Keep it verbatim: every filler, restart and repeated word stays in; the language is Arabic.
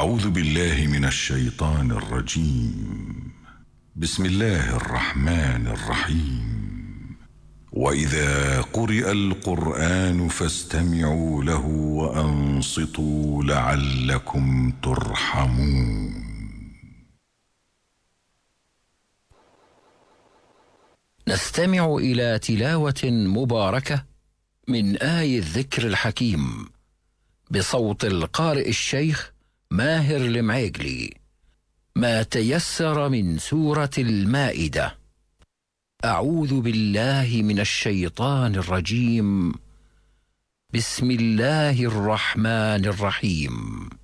أعوذ بالله من الشيطان الرجيم. بسم الله الرحمن الرحيم. وإذا قرئ القرآن فاستمعوا له وأنصتوا لعلكم ترحمون. نستمع إلى تلاوة مباركة من آي الذكر الحكيم بصوت القارئ الشيخ ماهر المعيقلي. ما تيسر من سورة المائدة. أعوذ بالله من الشيطان الرجيم. بسم الله الرحمن الرحيم.